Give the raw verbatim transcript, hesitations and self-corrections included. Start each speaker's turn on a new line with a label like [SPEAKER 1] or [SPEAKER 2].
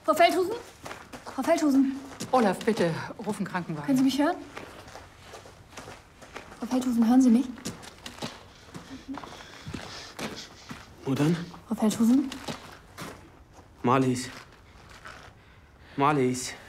[SPEAKER 1] Frau Feldhusen? Frau Feldhusen?
[SPEAKER 2] Olaf, bitte, ruf einen Krankenwagen.
[SPEAKER 1] Können Sie mich hören? Frau Feldhusen, hören Sie mich?
[SPEAKER 3] Wo dann?
[SPEAKER 1] Frau Feldhusen?
[SPEAKER 3] Marlies. Marlies.